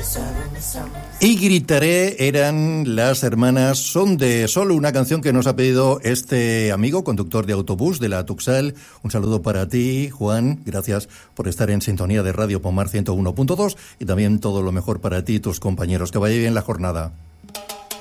Y Gritaré eran las hermanas Son de Sol, una canción que nos ha pedido este amigo, conductor de autobús de la Tuxal. Un saludo para ti, Juan. Gracias por estar en sintonía de Radio Pomar 101.2 y también todo lo mejor para ti y tus compañeros. Que vaya bien la jornada.